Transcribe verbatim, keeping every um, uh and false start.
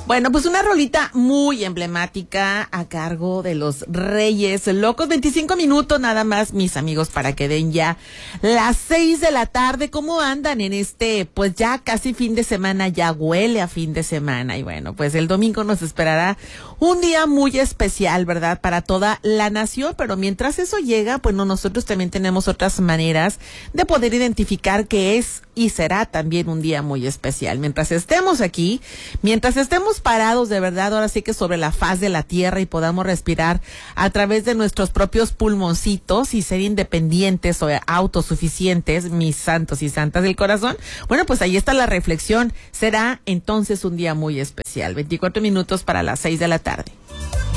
Bueno, pues una rolita muy emblemática a cargo de los Reyes Locos. veinticinco minutos nada más, mis amigos, para que den ya las seis de la tarde. ¿Cómo andan en este, pues ya casi fin de semana? Ya huele a fin de semana. Y bueno, pues el domingo nos esperará un día muy especial, ¿verdad? Para toda la nación. Pero mientras eso llega, pues no, nosotros también tenemos otras maneras de poder identificar que es y será también un día muy especial. Mientras estemos aquí, mientras estemos parados de verdad, ahora sí que sobre la faz de la tierra y podamos respirar a través de nuestros propios pulmoncitos y ser independientes o autosuficientes, mis santos y santas del corazón, bueno, pues ahí está la reflexión. Será entonces un día muy especial. veinticuatro minutos para las seis de la tarde.